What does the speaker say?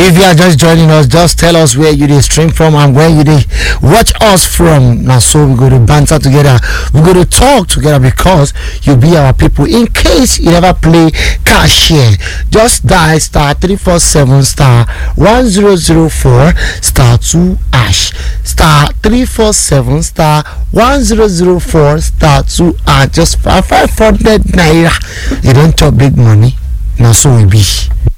If you are just joining us, just tell us where you dey stream from and where you dey watch us from. Now, so we go to banter together, we go to talk together because you be our people. In case you never play cashier, just dial star 347 star 1004 star 2 hash star 347 star 1004 star 2 hash. Just 500 naira. You don't talk big money. Now, so we be.